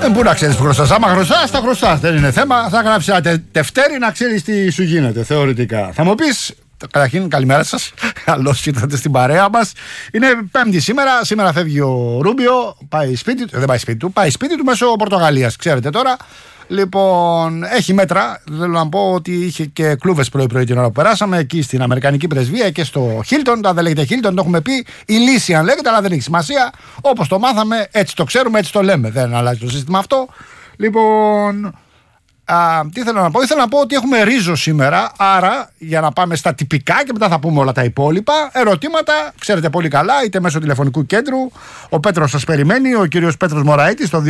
Πού να ξέρεις που χρωστάς. Άμα χρωστάς, τα χρωστάς. Δεν είναι θέμα. Θα γράψεις ένα τευτέρι να ξέρεις τι σου γίνεται θεωρητικά. Θα μου πεις, καταρχήν, καλημέρα σας. Καλώς ήρθατε στην παρέα μας. Είναι Πέμπτη σήμερα. Σήμερα φεύγει ο Ρούμπιο. Πάει σπίτι του. Δεν πάει σπίτι του. Πάει σπίτι του μέσω Πορτογαλίας. Ξέρετε τώρα. Λοιπόν, έχει μέτρα. Θέλω να πω ότι είχε και κλούβες πρωί-πρωί την ώρα που περάσαμε εκεί στην Αμερικανική Πρεσβεία και στο Χίλτον. Τα δεν λέγεται Χίλτον, το έχουμε πει. Η λύση, αν λέγεται, αλλά δεν έχει σημασία. Όπως το μάθαμε, έτσι το ξέρουμε, έτσι το λέμε. Δεν αλλάζει το σύστημα αυτό. Λοιπόν. Τι ήθελα να πω. Ήθελα να πω ότι έχουμε ρίζο σήμερα. Άρα, για να πάμε στα τυπικά και μετά θα πούμε όλα τα υπόλοιπα. Ερωτήματα, ξέρετε πολύ καλά, είτε μέσω τηλεφωνικού κέντρου. Ο Πέτρος σας περιμένει, ο κύριος Πέτρος Μωραΐτης, στο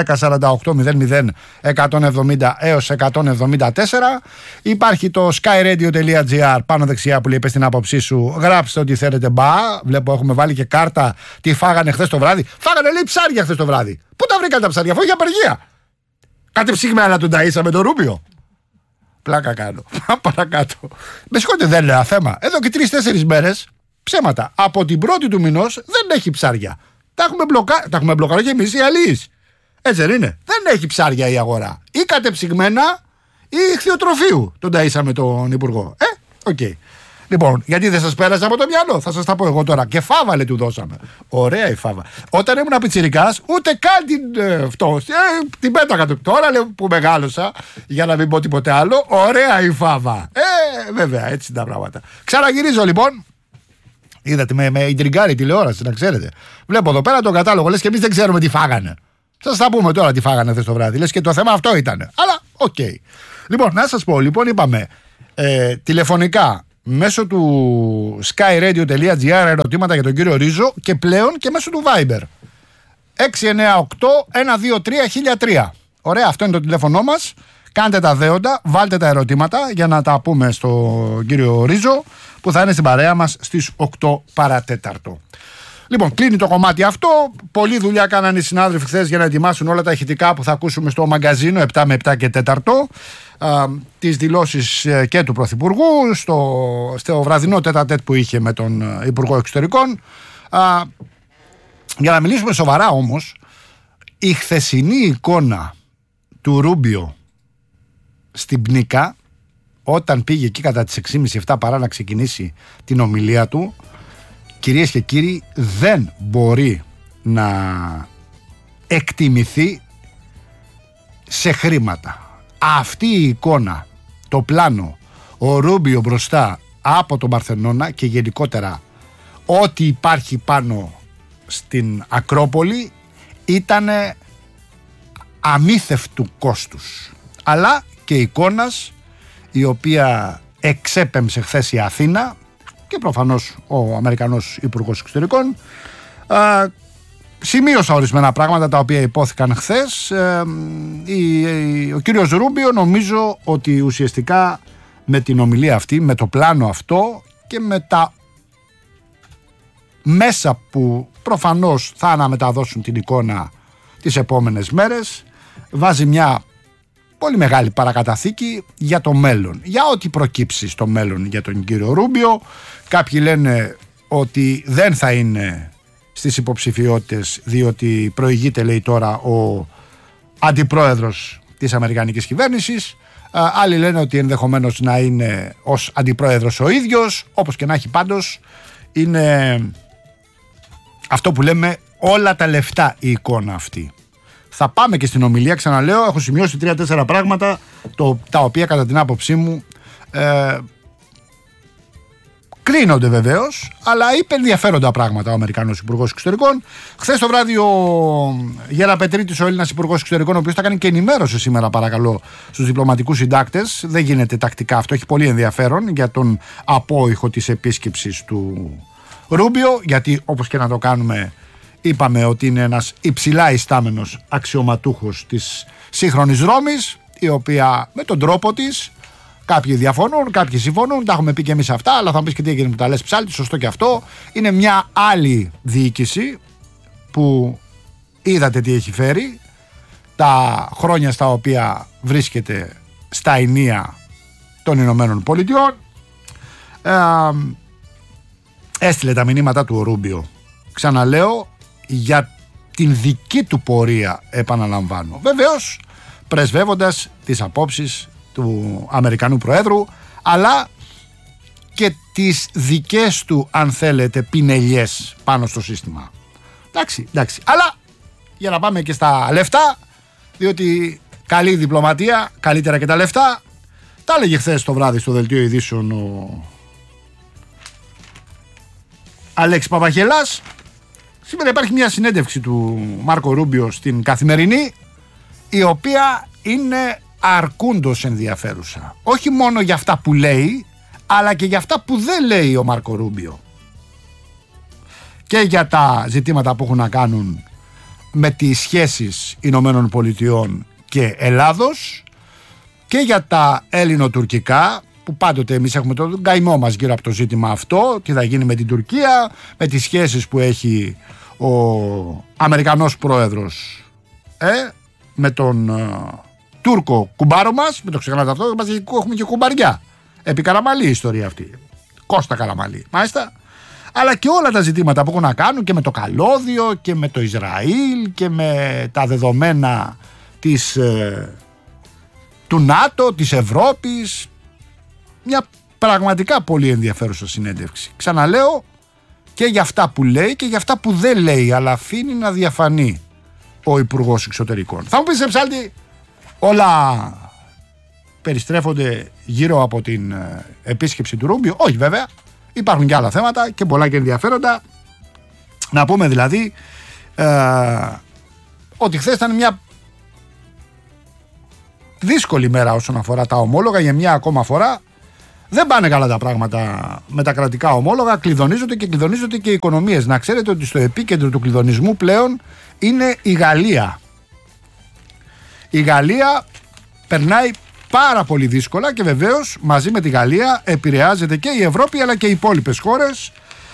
210-48-00-170 έως 174. Υπάρχει το skyradio.gr πάνω δεξιά που λέει πες την άποψή σου. Γράψτε ό,τι θέλετε. Βλέπω έχουμε βάλει και κάρτα τι φάγανε χθες το βράδυ. Φάγανε λέει ψάρια χθες το βράδυ. Πού τα βρήκατε τα ψάρια, αφού είχε απεργία. Κάτι ψήγμενα τον ταΐσα με τον Ρούμπιο. Πλάκα κάνω. Παρακάτω. Με συγχωρείτε, δεν είναι θέμα. Εδώ και 3-4 μέρες ψέματα. Από την πρώτη του μηνός δεν έχει ψάρια. Τα έχουμε μπλοκάρει και εμείς οι αλλοίς. Έτσι δεν είναι. Δεν έχει ψάρια η αγορά. Ή κατεψυγμένα ή ηχθειοτροφείου τον ταΐσα με τον Υπουργό. Οκ. Λοιπόν, γιατί δεν σας πέρασε από το μυαλό, θα σας τα πω εγώ τώρα. Και φάβα λέει του δώσαμε. Ωραία η φάβα. Όταν ήμουν πιτσιρικάς, ούτε καν την πέταγα του. Τώρα λέω που μεγάλωσα, για να μην πω τίποτε άλλο, ωραία η φάβα. Βέβαια, έτσι είναι τα πράγματα. Ξαναγυρίζω λοιπόν. Είδατε, με ιντριγκάρει τηλεόραση, να ξέρετε. Βλέπω εδώ πέρα τον κατάλογο, λες και εμείς δεν ξέρουμε τι φάγανε. Σας τα πούμε τώρα τι φάγανε χθες το βράδυ. Λες και το θέμα αυτό ήταν. Αλλά, οκ. Λοιπόν, να σας πω, λοιπόν, είπαμε τηλεφωνικά. Μέσω του skyradio.gr ερωτήματα για τον κύριο Ρίζο και πλέον και μέσω του Viber 698-123-1003. Ωραία, αυτό είναι το τηλέφωνο μας. Κάντε τα δέοντα, βάλτε τα ερωτήματα για να τα πούμε στον κύριο Ρίζο που θα είναι στην παρέα μας στις 8 παρατέταρτο. Λοιπόν, κλείνει το κομμάτι αυτό. Πολλή δουλειά κάνανε οι συνάδελφοι χθες για να ετοιμάσουν όλα τα ηχητικά που θα ακούσουμε στο μαγκαζίνο 7 με 7 και 4. Τις δηλώσεις και του Πρωθυπουργού στο βραδινό τέτα-τέτ που είχε με τον Υπουργό Εξωτερικών. Για να μιλήσουμε σοβαρά όμως, η χθεσινή εικόνα του Ρούμπιο στην Πνίκα, όταν πήγε εκεί κατά τις 6.30-7 παρά να ξεκινήσει την ομιλία του, κυρίες και κύριοι, δεν μπορεί να εκτιμηθεί σε χρήματα. Αυτή η εικόνα, το πλάνο, ο Ρούμπιο μπροστά από τον Παρθενώνα και γενικότερα ό,τι υπάρχει πάνω στην Ακρόπολη ήταν αμύθευτου κόστους, αλλά και εικόνας η οποία εξέπεμψε χθες η Αθήνα και προφανώς ο Αμερικανός Υπουργός Εξωτερικών. Σημείωσα ορισμένα πράγματα τα οποία υπόθηκαν χθες. Ο κύριος Ρούμπιο νομίζω ότι ουσιαστικά με την ομιλία αυτή, με το πλάνο αυτό και με τα μέσα που προφανώς θα αναμεταδώσουν την εικόνα τις επόμενες μέρες, βάζει μια πολύ μεγάλη παρακαταθήκη για το μέλλον, για ό,τι προκύψει στο μέλλον για τον κύριο Ρούμπιο. Κάποιοι λένε ότι δεν θα είναι στις υποψηφιότητες διότι προηγείται, λέει τώρα, ο αντιπρόεδρος της αμερικανικής κυβέρνησης. Άλλοι λένε ότι ενδεχομένως να είναι ως αντιπρόεδρος ο ίδιος. Όπως και να έχει, πάντως είναι αυτό που λέμε όλα τα λεφτά η εικόνα αυτή. Θα πάμε και στην ομιλία, ξαναλέω, έχω σημειώσει 3-4 πράγματα τα οποία κατά την άποψή μου κρίνονται βεβαίως, αλλά είπε ενδιαφέροντα πράγματα ο Αμερικανός Υπουργός Εξωτερικών. Χθες το βράδυ ο Γεραπετρίτης, ο Έλληνας Υπουργός Εξωτερικών, ο οποίος θα κάνει και ενημέρωση σήμερα, παρακαλώ, στους διπλωματικούς συντάκτες. Δεν γίνεται τακτικά αυτό, έχει πολύ ενδιαφέρον για τον απόϊχο της επίσκεψης του Ρούμπιο, γιατί όπως και να το κάνουμε, είπαμε ότι είναι ένας υψηλά ιστάμενος αξιωματούχος της σύγχρονης Ρώμης, η οποία με τον τρόπο της, κάποιοι διαφωνούν, κάποιοι συμφωνούν, τα έχουμε πει και εμείς αυτά, αλλά θα μου πεις και τι έγινε που τα λες ψάλτη, σωστό και αυτό. Είναι μια άλλη διοίκηση που είδατε τι έχει φέρει, τα χρόνια στα οποία βρίσκεται στα ενία των Ηνωμένων Πολιτειών. Έστειλε τα μηνύματα του ο Ρούμπιο, ξαναλέω, για την δική του πορεία, επαναλαμβάνω. Βεβαίως πρεσβεύοντας τις απόψεις του Αμερικανού Προέδρου, αλλά και τις δικές του, αν θέλετε, πινελιές πάνω στο σύστημα. Εντάξει. Αλλά για να πάμε και στα λεφτά, διότι καλή διπλωματία, καλύτερα και τα λεφτά. Τα έλεγε χθες το βράδυ στο δελτίο ειδήσεων ο Αλέξης Παπαγελάς. Σήμερα υπάρχει μια συνέντευξη του Μάρκο Ρούμπιο στην Καθημερινή, η οποία είναι αρκούντος ενδιαφέρουσα. Όχι μόνο για αυτά που λέει, αλλά και για αυτά που δεν λέει ο Μάρκο Ρούμπιο. Και για τα ζητήματα που έχουν να κάνουν με τις σχέσεις Ηνωμένων Πολιτειών και Ελλάδος, και για τα ελληνοτουρκικά, που πάντοτε εμείς έχουμε τον καημό μας γύρω από το ζήτημα αυτό, τι θα γίνει με την Τουρκία, με τις σχέσεις που έχει ο Αμερικανός πρόεδρος με τον Τούρκο κουμπάρο μας. Μην το ξεχνάτε αυτό, έχουμε και κουμπαριά. Επί Καραμαλή η ιστορία αυτή, Κώστα Καραμαλή μάλιστα. Αλλά και όλα τα ζητήματα που έχουν να κάνουν και με το καλώδιο και με το Ισραήλ και με τα δεδομένα του ΝΑΤΟ, της Ευρώπης. Μια πραγματικά πολύ ενδιαφέρουσα συνέντευξη. Ξαναλέω, και για αυτά που λέει και για αυτά που δεν λέει, αλλά αφήνει να διαφανεί ο Υπουργός Εξωτερικών. Θα μου πεις, Ψάλτη, όλα περιστρέφονται γύρω από την επίσκεψη του Ρούμπιο? Όχι, βέβαια. Υπάρχουν και άλλα θέματα και πολλά και ενδιαφέροντα. Να πούμε δηλαδή ότι χθες ήταν μια δύσκολη μέρα όσον αφορά τα ομόλογα. Για μια ακόμα φορά δεν πάνε καλά τα πράγματα με τα κρατικά ομόλογα. Κλειδονίζονται και οι οικονομίες. Να ξέρετε ότι στο επίκεντρο του κλειδονισμού πλέον είναι η Γαλλία. Η Γαλλία περνάει πάρα πολύ δύσκολα και βεβαίως μαζί με τη Γαλλία επηρεάζεται και η Ευρώπη αλλά και οι υπόλοιπες χώρες.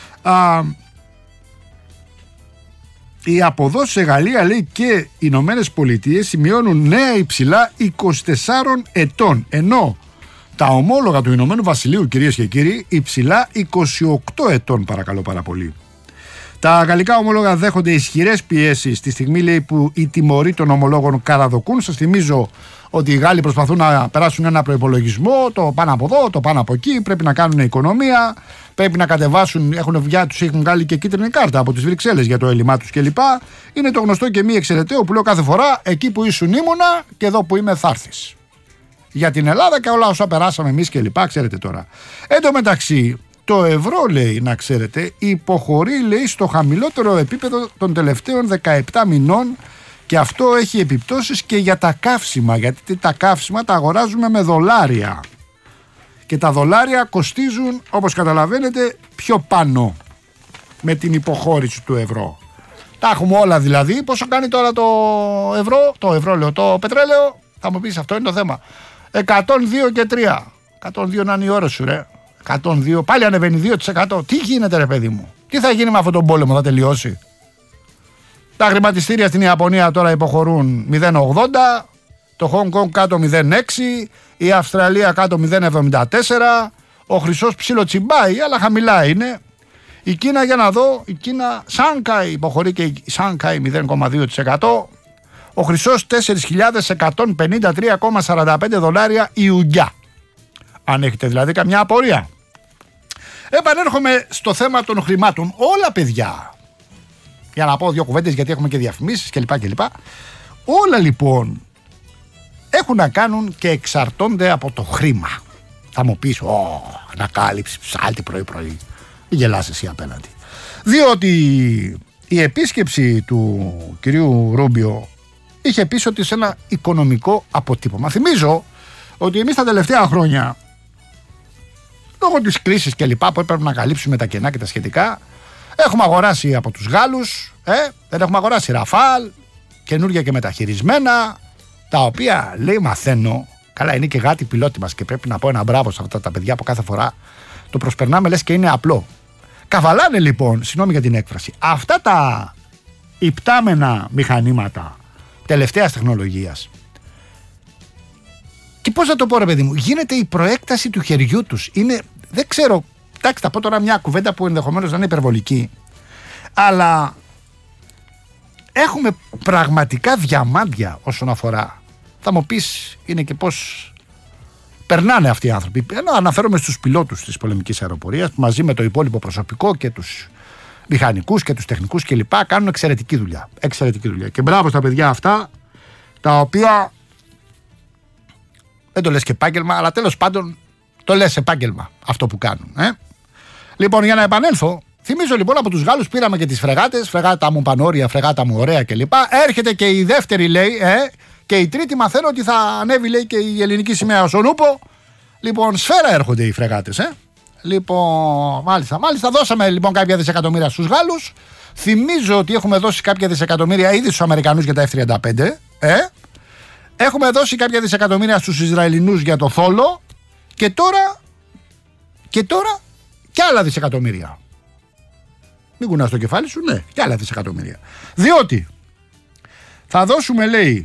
Οι αποδόσεις σε Γαλλία, λέει, και οι Ηνωμένες Πολιτείες σημειώνουν νέα υψηλά 24 ετών, ενώ τα ομόλογα του Ηνωμένου Βασιλείου, κυρίες και κύριοι, υψηλά 28 ετών, παρακαλώ πάρα πολύ. Τα γαλλικά ομόλογα δέχονται ισχυρές πιέσεις τη στιγμή, λέει, που οι τιμωροί των ομολόγων καραδοκούν. Σας θυμίζω ότι οι Γάλλοι προσπαθούν να περάσουν ένα προϋπολογισμό, το πάνω από εδώ, το πάνω από εκεί, πρέπει να κάνουν οικονομία, πρέπει να κατεβάσουν, τους έχουν βγάλει και κίτρινη κάρτα από τις Βρυξέλλες για το έλλειμμά τους κλπ. Είναι το γνωστό και μη εξαιρεταίο που λέω κάθε φορά, εκεί που ήσουν ήμουνα και εδώ που είμαι θα έρθεις. Για την Ελλάδα και όλα όσα περάσαμε εμείς κλπ. Ξέρετε τώρα. Εν τω μεταξύ, το ευρώ, λέει, να ξέρετε, υποχωρεί, λέει, στο χαμηλότερο επίπεδο των τελευταίων 17 μηνών. Και αυτό έχει επιπτώσεις και για τα καύσιμα, γιατί τα καύσιμα τα αγοράζουμε με δολάρια. Και τα δολάρια κοστίζουν, όπως καταλαβαίνετε, πιο πάνω με την υποχώρηση του ευρώ. Τα έχουμε όλα δηλαδή. Πόσο κάνει τώρα το ευρώ, λέω, το πετρέλαιο? Θα μου πεις, αυτό είναι το θέμα. 102 και 3. 102 να είναι η ώρα σου, ρε. 102, πάλι ανεβαίνει 2%. Τι γίνεται, ρε παιδί μου? Τι θα γίνει με αυτόν τον πόλεμο, θα τελειώσει? Τα χρηματιστήρια στην Ιαπωνία τώρα υποχωρούν 0,80, το Χονγκ Κονγκ κάτω 0,6, η Αυστραλία κάτω 0,74, ο χρυσός ψιλοτσιμπάει, αλλά χαμηλά είναι. Η Κίνα, για να δω, η Κίνα, Σάνκαϊ, υποχωρεί και η Σάνκαϊ 0,2%, ο χρυσός 4.153,45 δολάρια η ουγγιά. Αν έχετε δηλαδή καμιά απορία. Επανέρχομαι στο θέμα των χρημάτων. Όλα, παιδιά, για να πω δύο κουβέντες, γιατί έχουμε και διαφημίσεις κλπ. Όλα λοιπόν έχουν να κάνουν και εξαρτώνται από το χρήμα. Θα μου πεις, ανακάλυψη, ψάλτη πρωί-πρωί. Γελάς εσύ απέναντι. Διότι η επίσκεψη του κυρίου Ρούμπιο είχε πίσω ότι σε ένα οικονομικό αποτύπωμα. Θυμίζω ότι εμείς τα τελευταία χρόνια, λόγω της κρίσης κλπ, που έπρεπε να καλύψουμε τα κενά και τα σχετικά, έχουμε αγοράσει από τους Γάλλους, δεν έχουμε αγοράσει Ραφάλ, καινούργια και μεταχειρισμένα, τα οποία, λέει, μαθαίνω, καλά, είναι και γάτι πιλότη μας και πρέπει να πω ένα μπράβο σε αυτά τα παιδιά που κάθε φορά το προσπερνάμε, λες και είναι απλό. Καβαλάνε λοιπόν, συγγνώμη για την έκφραση, αυτά τα υπτάμενα μηχανήματα τελευταίας τεχνολογίας. Και πώς θα το πω, ρε παιδί μου, γίνεται η προέκταση του χεριού τους. Είναι, δεν ξέρω, εντάξει, θα πω τώρα μια κουβέντα που ενδεχομένως να είναι υπερβολική, αλλά έχουμε πραγματικά διαμάντια όσον αφορά. Θα μου πεις, είναι και πώς περνάνε αυτοί οι άνθρωποι. Ενώ αναφέρομαι στους πιλότους της πολεμικής αεροπορίας, που μαζί με το υπόλοιπο προσωπικό και τους μηχανικούς και τους τεχνικούς κλπ. Κάνουν εξαιρετική δουλειά. Εξαιρετική δουλειά. Και μπράβο στα παιδιά αυτά, τα οποία δεν το λες και επάγγελμα, αλλά τέλος πάντων το λες επάγγελμα αυτό που κάνουν. Λοιπόν, για να επανέλθω, θυμίζω λοιπόν από τους Γάλλους πήραμε και τις φρεγάτες, φρεγάτα μου πανόρια, φρεγάτα μου ωραία κλπ. Έρχεται και η δεύτερη, λέει, και η τρίτη μαθαίνω ότι θα ανέβει, λέει, και η ελληνική σημαία στον Ούπο. Λοιπόν, σφαίρα έρχονται οι φρεγάτες, Λοιπόν, μάλιστα, δώσαμε λοιπόν κάποια δισεκατομμύρια στους Γάλλους. Θυμίζω ότι έχουμε δώσει κάποια δισεκατομμύρια ήδη στους Αμερικανούς για τα F-35. Έχουμε δώσει κάποια δισεκατομμύρια στους Ισραηλινούς για το Θόλο. Και τώρα και άλλα δισεκατομμύρια. Μην κουνάς το κεφάλι σου, ναι, και άλλα δισεκατομμύρια. Διότι θα δώσουμε, λέει,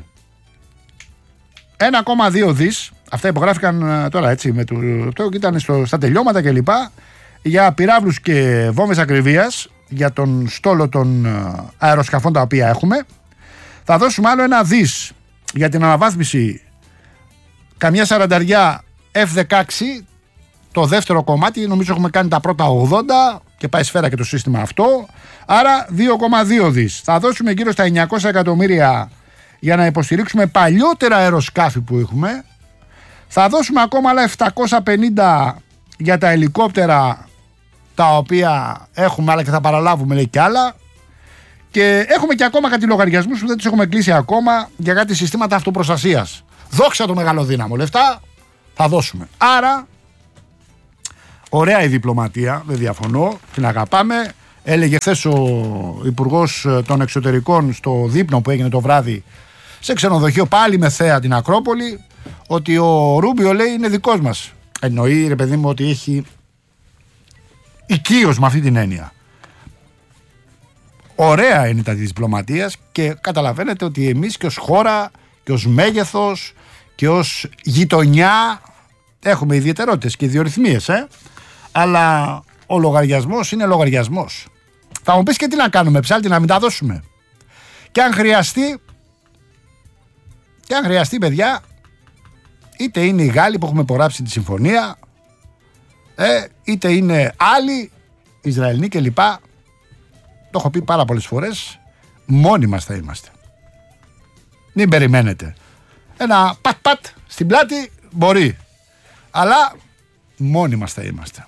1,2 δις. Αυτά υπογράφηκαν τώρα, έτσι, με το ήταν στα τελειώματα κλπ. Για πυράβλους και βόμβες ακριβίας για τον στόλο των αεροσκαφών τα οποία έχουμε. Θα δώσουμε άλλο 1 δις για την αναβάθμιση καμιά 40 F-16. Το δεύτερο κομμάτι, νομίζω έχουμε κάνει τα πρώτα 80 και πάει σφαίρα και το σύστημα αυτό. Άρα 2,2 δις. Θα δώσουμε γύρω στα 900 εκατομμύρια για να υποστηρίξουμε παλιότερα αεροσκάφη που έχουμε. Θα δώσουμε ακόμα άλλα 750 για τα ελικόπτερα τα οποία έχουμε, αλλά και θα παραλάβουμε, λέει, και άλλα. Και έχουμε και ακόμα κάτι λογαριασμούς που δεν τους έχουμε κλείσει ακόμα για κάτι συστήματα αυτοπροστασίας. Δόξα το μεγαλοδύναμο, λεφτά θα δώσουμε. Άρα, ωραία η διπλωματία, δεν διαφωνώ, την αγαπάμε. Έλεγε χθες ο Υπουργός των Εξωτερικών στο δείπνο που έγινε το βράδυ σε ξενοδοχείο πάλι με θέα την Ακρόπολη, ότι ο Ρούμπιο, λέει, είναι δικός μας. Εννοεί, ρε παιδί μου, ότι έχει οικείος με αυτή την έννοια. Ωραία είναι τα της διπλωματίας και καταλαβαίνετε ότι εμείς και ως χώρα και ως μέγεθος και ως γειτονιά έχουμε ιδιαιτερότητες και ιδιορυθμίες, αλλά ο λογαριασμός είναι λογαριασμός. Θα μου πεις και τι να κάνουμε, ψάλτη, να μην τα δώσουμε. Και αν χρειαστεί, παιδιά, είτε είναι οι Γάλλοι που έχουμε υπογράψει τη συμφωνία, είτε είναι άλλοι, Ισραηλοί κλπ. Το έχω πει πάρα πολλές φορές, μόνοι μας θα είμαστε. Μην περιμένετε. Ένα πατ στην πλάτη μπορεί, αλλά μόνοι μας θα είμαστε.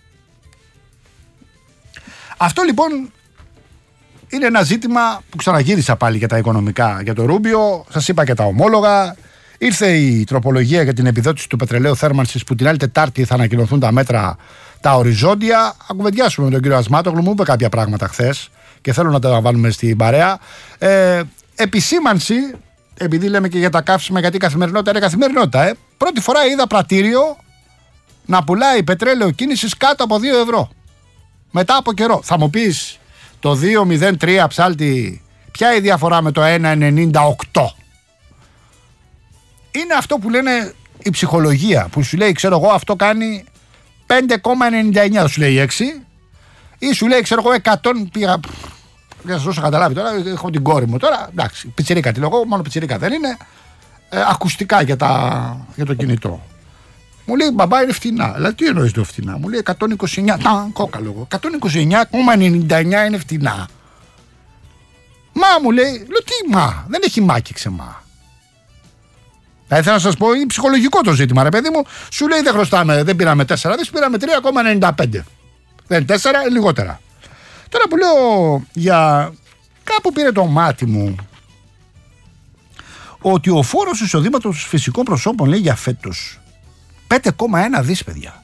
Αυτό λοιπόν είναι ένα ζήτημα που ξαναγύρισα πάλι για τα οικονομικά για το Ρούμπιο. Σας είπα και τα ομόλογα. Ήρθε η τροπολογία για την επιδότηση του πετρελαίου θέρμανσης που την άλλη Τετάρτη θα ανακοινωθούν τα μέτρα τα οριζόντια. Ακουβεντιάσουμε με τον κύριο Ασμάτογλου, μου είπε κάποια πράγματα χθες και θέλω να τα βάλουμε στην παρέα. Επισήμανση, επειδή λέμε και για τα καύσιμα, γιατί η καθημερινότητα είναι καθημερινότητα. Πρώτη φορά είδα πρατήριο να πουλάει πετρέλαιο κίνησης κάτω από 2 ευρώ. Μετά από καιρό. Θα μου πεις, το 2,03 ψάλτη, ποια η διαφορά με το 1,98? Είναι αυτό που λένε η ψυχολογία, που σου λέει, ξέρω εγώ, αυτό κάνει 5,99, σου λέει 6, ή σου λέει, ξέρω εγώ, 100, πήγα, για να σας δώσω καταλάβει τώρα, έχω την κόρη μου τώρα, εντάξει, πιτσιρίκα τη λόγω, μόνο πιτσιρίκα δεν είναι, ακουστικά για το κινητό. Μου λέει, μπαμπά, είναι φτηνά. Δηλαδή, τι εννοείς το φτηνά? Μου λέει 129, κόκαλο, 129,99 είναι φτηνά. Μα, μου λέει, λέω, τι μα, δεν έχει μάκηξε μα. Θα ήθελα να σας πω, είναι ψυχολογικό το ζήτημα, ρε παιδί μου. Σου λέει, δεν χρωστάμε, δεν πήραμε 4 δις, πήραμε 3,95. Δεν είναι 4, είναι λιγότερα. Τώρα που λέω, για κάπου πήρε το μάτι μου ότι ο φόρος εισοδήματος φυσικών προσώπων, λέει, για φέτος 5,1 δις, παιδιά.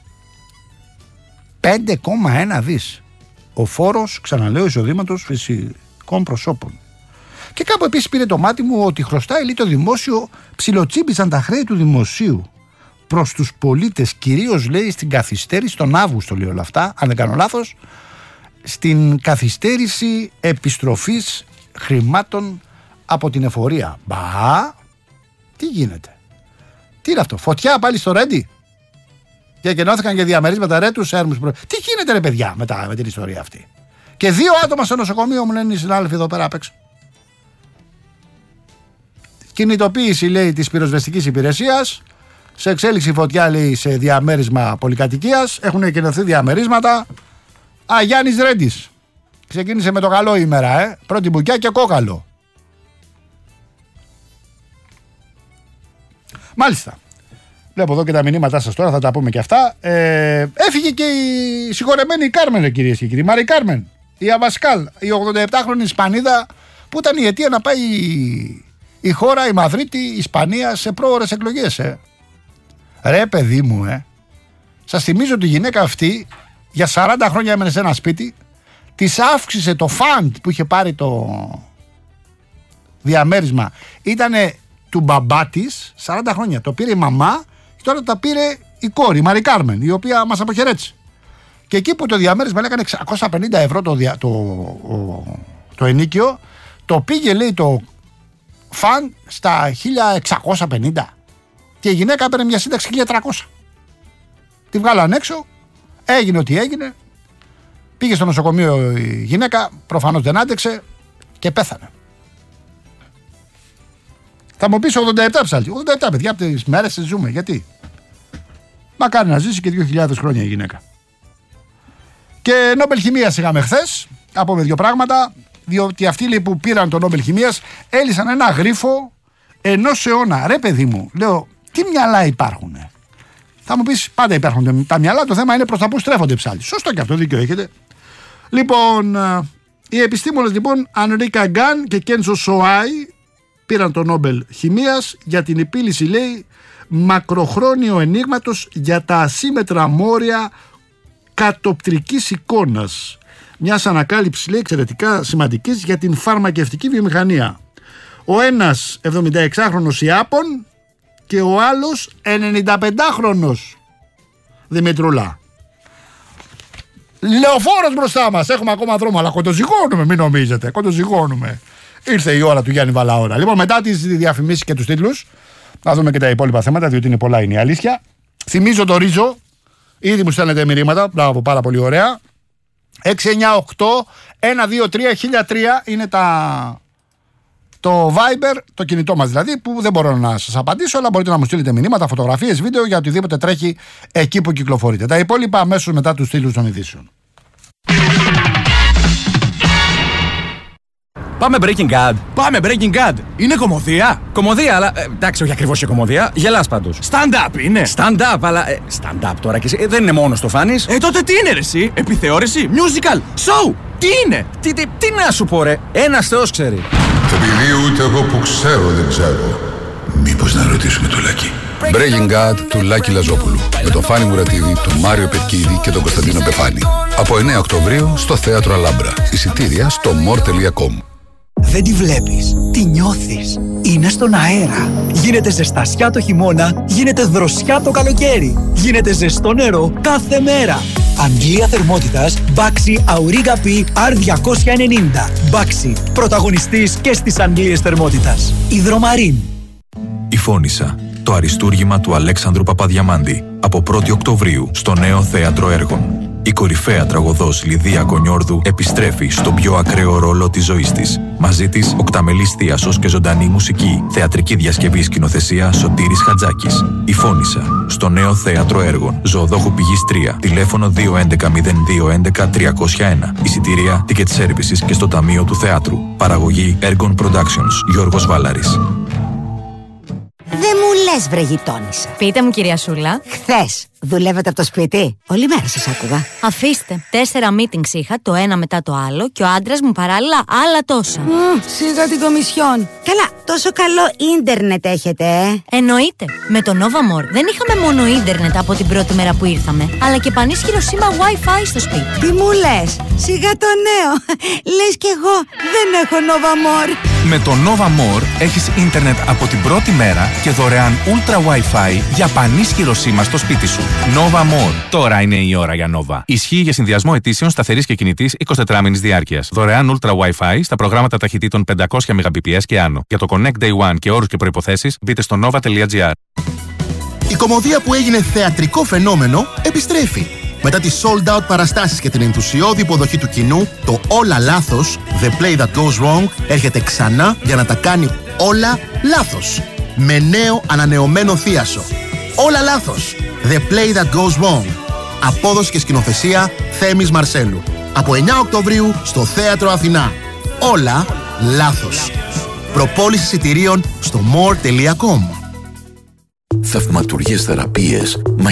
5,1 δις. Ο φόρος, ξαναλέω, εισοδήματος φυσικών προσώπων. Και κάπου επίσης πήρε το μάτι μου ότι χρωστάει, λέει, το δημόσιο, ψιλοτσίμπησαν τα χρέη του δημοσίου προς τους πολίτες, κυρίως, λέει, στην καθυστέρηση, τον Αύγουστο, λέει όλα αυτά, αν δεν κάνω λάθος, στην καθυστέρηση επιστροφής χρημάτων από την εφορία. Μπα, τι γίνεται? Τι είναι αυτό, φωτιά πάλι στο Ρέντι? Διακενώθηκαν και διαμερίσματα ρε τους έρμους. Τι γίνεται, ρε παιδιά, με την ιστορία αυτή? Και 2 άτομα στο νοσοκομείο, μου λένε οι συνάδελφοι εδώ πέρα απ' έξω. Κινητοποίηση, λέει, της πυροσβεστικής υπηρεσίας. Σε εξέλιξη φωτιά, λέει, σε διαμέρισμα πολυκατοικίας. Έχουν εκκαινωθεί διαμερίσματα. Γιάννης Ρέντης. Ξεκίνησε με το καλό ημέρα, πρώτη μπουκιά και κόκαλο. Μάλιστα. Βλέπω εδώ και τα μηνύματά σας τώρα, θα τα πούμε και αυτά. Έφυγε και η συγχωρεμένη Κάρμεν, κυρίες και κύριοι. Μαρή Κάρμεν, η Αμπασκάλ, η 87χρονη Ισπανίδα, που ήταν η αιτία να πάει η χώρα, η Μαδρίτη, η Ισπανία, σε πρόωρες εκλογές. Ρε παιδί μου, σας θυμίζω ότι η γυναίκα αυτή για 40 χρόνια έμενε σε ένα σπίτι, της αύξησε το φαντ που είχε πάρει το διαμέρισμα. Ήτανε του μπαμπά της 40 χρόνια. Το πήρε η μαμά και τώρα τα πήρε η κόρη, η Μαρή Κάρμεν, η οποία μας αποχαιρέτησε. Και εκεί που το διαμέρισμα έκανε 650 ευρώ το ενίκιο, το πήγε, λέει, το φαν στα 1650. Και η γυναίκα έπαιρνε μια σύνταξη 1300. Τη βγάλαν έξω, έγινε ό,τι έγινε. Πήγε στο νοσοκομείο η γυναίκα, προφανώς δεν άντεξε και πέθανε. Θα μου πεις 87 ψάλτη. 87 παιδιά, από τις μέρες τις ζούμε. Γιατί? Μακάρι να ζήσει και 2.000 χρόνια η γυναίκα. Και Νόμπελ Χημείας είχαμε χθες. Από με δύο πράγματα. Διότι αυτοί, λέει, που πήραν το Νόμπελ Χημείας έλυσαν ένα γρίφο ενός αιώνα. Ρε παιδί μου, λέω, τι μυαλά υπάρχουνε. Θα μου πεις, πάντα υπάρχουν τα μυαλά. Το θέμα είναι προς τα που στρέφονται ψάλτη. Σωστό και αυτό, δίκιο έχετε. Λοιπόν, οι επιστήμονες, λοιπόν, Ανρίκα Γκάν και Κένζο Σοάι, πήραν το Νόμπελ Χημείας για την επίλυση, λέει, μακροχρόνιου ενίγματος για τα ασύμετρα μόρια κατοπτρικής εικόνας. Μιας ανακάλυψης, λέει, εξαιρετικά σημαντικής για την φαρμακευτική βιομηχανία. Ο ένας 76χρονος Ιάπων και ο άλλος 95χρονος Δημητρούλα. Λεωφόρος μπροστά μας. Έχουμε ακόμα δρόμο, αλλά κοντοζυγώνουμε, μην νομίζετε. Κοντοζυγώνουμε. Ήρθε η ώρα του Γιάννη Βαλαώρα. Λοιπόν, μετά τις διαφημίσεις και τους τίτλους, να δούμε και τα υπόλοιπα θέματα, διότι είναι πολλά, είναι η αλήθεια. Θυμίζω το Ρίζο. Ήδη μου στέλνετε μηνύματα. Μπράβο, πάρα πολύ ωραία. 698-123-1003 είναι το Viber, το κινητό μας δηλαδή, που δεν μπορώ να σας απαντήσω, αλλά μπορείτε να μου στείλετε μηνύματα, φωτογραφίες, βίντεο για οτιδήποτε τρέχει εκεί που κυκλοφορείτε. Τα υπόλοιπα αμέσως μετά τους τίτλους των ειδήσεων. Πάμε Breaking Bad. Πάμε Breaking Bad. Είναι κωμωδία. Κωμωδία, αλλά εντάξει, όχι ακριβώς και κωμωδία. Γελάς πάντως. Stand-up είναι. Stand-up, αλλά. Stand-up τώρα και εσύ. Δεν είναι μόνο το φάνης. Τότε τι είναι, ρε εσύ? Επιθεώρηση, musical, show. Τι είναι? Τι να σου πω, ρε. Ένας Θεός ξέρει. Επειδή ούτε εγώ που ξέρω δεν ξέρω. Μήπως να ρωτήσουμε το Λάκη. Breaking Bad του Λάκη Λαζόπουλου. Με τον Φάνη Μουρατίδη, τον Μάριο Πετκίδη και τον Κωνσταντίνο Πεφάνη. Από 9 Οκτωβρίου στο Θέατρο Αλάμπρα. Εισιτήρια στο more.com. Δεν τη βλέπεις, τη νιώθεις. Είναι στον αέρα. Γίνεται ζεστασιά το χειμώνα, γίνεται δροσιά το καλοκαίρι. Γίνεται ζεστό νερό κάθε μέρα. Αντλία θερμότητας Baxi Auriga P R290. Baxi, πρωταγωνιστής και στις αντλίες θερμότητας. Υδρομαρίν. Η Φώνισσα, το αριστούργημα του Αλέξανδρου Παπαδιαμάντη. Από 1η Οκτωβρίου στο Νέο Θέατρο Έργων. Η κορυφαία τραγωδός Λιδία Κονιόρδου επιστρέφει στον πιο ακραίο ρόλο της ζωής της. Μαζί της, οκταμελής θίασος και ζωντανή μουσική. Θεατρική διασκευή σκηνοθεσία Σωτήρης Χατζάκης. Η Φώνισσα, στο Νέο Θέατρο Έργων. Ζωοδόχου Πηγής 3. Τηλέφωνο 211-0211-301. Εισιτήρια, ticket services και στο Ταμείο του Θεάτρου. Παραγωγή Έργων Productions. Γιώργος Βάλαρης. Δεν μου λες, βρε γειτόνισσα. Πείτε μου, κυρία Σούλα. Χθες δουλεύετε από το σπίτι? Όλη μέρα σας άκουγα. Αφήστε. 4 meetings είχα, το ένα μετά το άλλο, και ο άντρας μου παράλληλα άλλα τόσα. Σίγα την κομισιόν. Καλά, τόσο καλό ίντερνετ έχετε, Εννοείται. Με το Nova More δεν είχαμε μόνο ίντερνετ από την πρώτη μέρα που ήρθαμε, αλλά και πανίσχυρο σήμα Wi-Fi στο σπίτι. Τι μου λες? Σιγά το νέο. Λες κι εγώ δεν έχω Nova More. Με το Nova More έχεις ίντερνετ από την πρώτη μέρα και δωρεάν Ultra Wi-Fi για πανίσχυρο σήμα στο σπίτι σου. Nova More. Τώρα είναι η ώρα για Nova. Ισχύει για συνδυασμό αιτήσεων σταθερής και κινητής 24 μήνης διάρκειας. Δωρεάν Ultra Wi-Fi στα προγράμματα ταχυτήτων 500 Mbps και άνω. Για το Connect Day One και όρους και προϋποθέσεις μπείτε στο nova.gr. Η κωμωδία που έγινε θεατρικό φαινόμενο επιστρέφει. Μετά τις sold out παραστάσεις και την ενθουσιώδη υποδοχή του κοινού, το Όλα Λάθος, The Play That Goes Wrong, έρχεται ξανά για να τα κάνει όλα λάθος. Με νέο ανανεωμένο θίασο. Όλα Λάθος, The Play That Goes Wrong. Απόδοση και σκηνοθεσία Θέμης Μαρσέλου. Από 9 Οκτωβρίου στο Θέατρο Αθηνά. Όλα λάθος. Προπόληση εισιτηρίων στο more.com. Θαυματουργές θεραπείες,